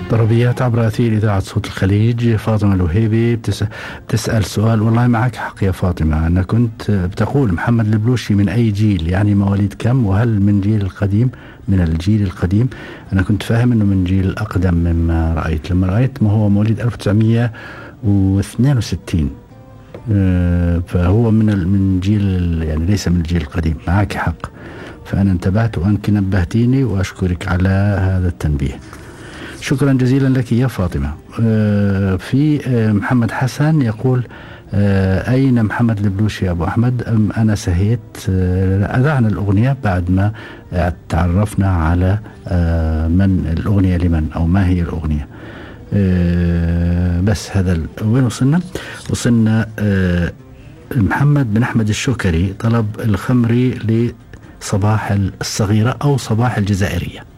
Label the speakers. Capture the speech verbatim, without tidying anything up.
Speaker 1: طربيات عبر أثير إذاعة صوت الخليج. فاطمة الوهيبي بتس... بتسأل سؤال، والله معك حق يا فاطمة. أنا كنت بتقول محمد البلوشي من أي جيل، يعني مواليد كم، وهل من جيل القديم من الجيل القديم؟ أنا كنت فاهم أنه من جيل أقدم مما رأيت. لما رأيت ما هو مواليد ألف وتسعمية واثنين وستين، فهو من من جيل يعني ليس من الجيل القديم. معك حق، فأنا انتبهت وأنك نبهتيني، وأشكرك على هذا التنبيه. شكرا جزيلا لك يا فاطمة. في محمد حسن يقول أين محمد البلوشي يا أبو أحمد؟ أم أنا سهيت؟ أذعنا الأغنية بعد ما تعرفنا على من الأغنية لمن أو ما هي الأغنية. بس هذا وين وصلنا؟ وصلنا محمد بن أحمد الشوكري طلب الخمري لصباح الصغيرة أو صباح الجزائرية.